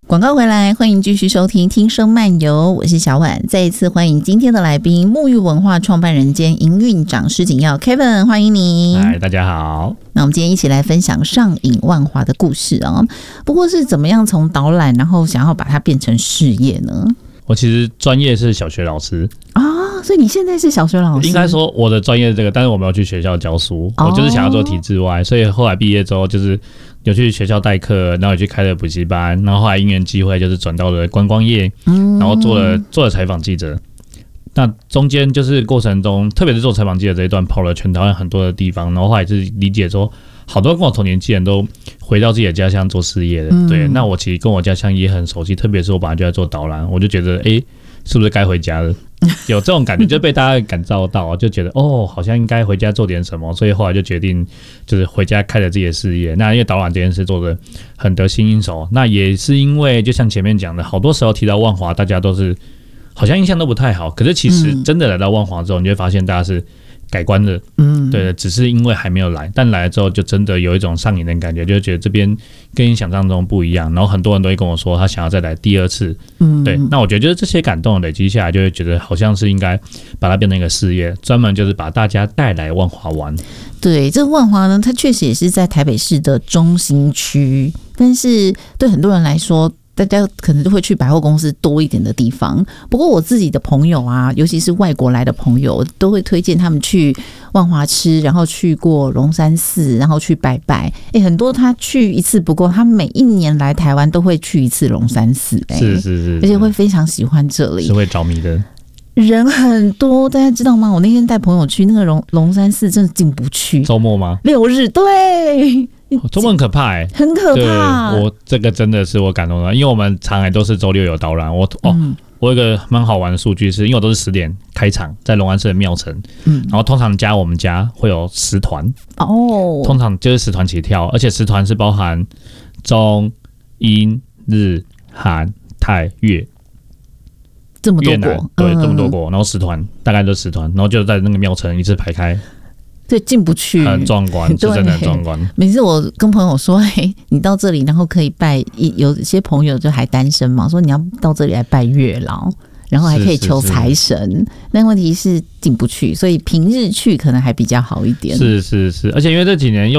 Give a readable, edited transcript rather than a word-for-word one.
广告回来，欢迎继续收听听声漫游，我是小婉。再一次欢迎今天的来宾，沐浴文化创办人兼营运长施景耀 Kevin， 欢迎你。 嗨，大家好。 那我们今天一起来分享上瘾万华的故事啊。不过是怎么样从导览，然后想要把它变成事业呢？ 我其实专业是小学老师啊，所以你现在是小学老师？ 应该说我的专业是这个，但是我没有去学校教书，我就是想要做体制外，所以后来毕业之后就是有去学校代课，然后也去开了补习班，然后后来因缘机会就是转到了观光业，然后做了采访记者。那中间就是过程中，特别是做采访记者这一段，跑了全台湾很多的地方，然后后来是理解说，好多跟我同年纪人都回到自己的家乡做事业的。对，那我其实跟我家乡也很熟悉，特别是我本来就在做导览，我就觉得，是不是该回家了？有这种感觉，就被大家感召到，就觉得好像应该回家做点什么，所以后来就决定就是回家开了自己的事业。那因为导览这件事做得很得心应手，那也是因为就像前面讲的，好多时候提到万华，大家都是好像印象都不太好，可是其实真的来到万华之后，你就会发现大家是改观的，对的，只是因为还没有来，但来了之后就真的有一种上瘾的感觉，就觉得这边跟你想象中不一样，然后很多人都会跟我说他想要再来第二次，对，那我觉得就是这些感动累积下来，就会觉得好像是应该把它变成一个事业，专门就是把大家带来万华玩。 对，这个万华呢，它确实也是在台北市的中心区，但是对很多人来说，大家可能都会去百货公司多一点的地方。不过我自己的朋友啊，尤其是外国来的朋友，都会推荐他们去万华吃，然后去过龙山寺，然后去拜拜。很多他去一次不够，他每一年来台湾都会去一次龙山寺。是，而且会非常喜欢这里， 是会着迷的。 人很多，大家知道吗？我那天带朋友去那个龙山寺，真的进不去。 周末吗 ？6日，对。 周末很可怕很可怕。 我这个真的是我感动的，因为我们常来都是周六有导览。我有一个蛮好玩的数据是，因为我都是10点开场，在龙安寺的庙城，然后通常加我们家会有10团通常就是10团起跳，而且10团是包含中英日韩泰越。 这么多国， 对，这么多国，然后10团，大概都10团，然后就在那个庙城一次排开， 对，进不去， 很壮观，是真的很壮观。 每次我跟朋友说，你到这里，然后可以拜，有些朋友就还单身嘛，说你要到这里来拜月老，然后还可以求财神，但问题是进不去，所以平日去可能还比较好一点。 是，而且因为这几年又